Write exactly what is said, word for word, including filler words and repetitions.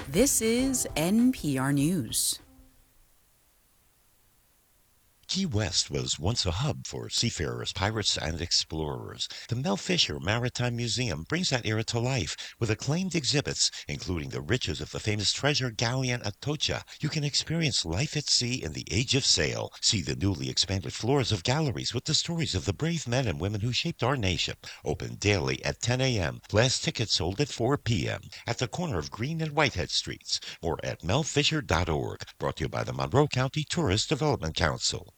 This is N P R News. Key West was once a hub for seafarers, pirates, and explorers. The Mel Fisher Maritime Museum brings that era to life with acclaimed exhibits, including the riches of the famous treasure galleon Atocha. You can experience life at sea in the age of sail. See the newly expanded floors of galleries with the stories of the brave men and women who shaped our nation. Open daily at ten a.m. Last tickets sold at four p.m. at the corner of Green and Whitehead Streets. More at mel fisher dot org. Brought to you by the Monroe County Tourist Development Council.